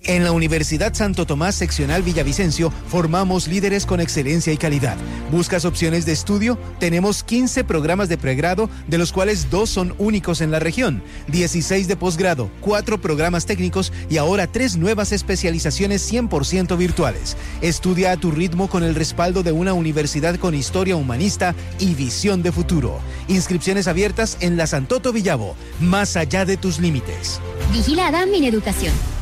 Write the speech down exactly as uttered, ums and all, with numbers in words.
En la Universidad Santo Tomás Seccional Villavicencio formamos líderes con excelencia y calidad. ¿Buscas opciones de estudio? Tenemos quince programas de pregrado, de los cuales dos son únicos en la región, dieciséis de posgrado, cuatro programas técnicos y ahora tres nuevas especializaciones cien por ciento virtuales. Estudia a tu ritmo con el respaldo de una universidad con historia humanista y visión de futuro. Inscripciones abiertas en la Santoto Villavo, más allá de tus límites. Vigilada Mineducación.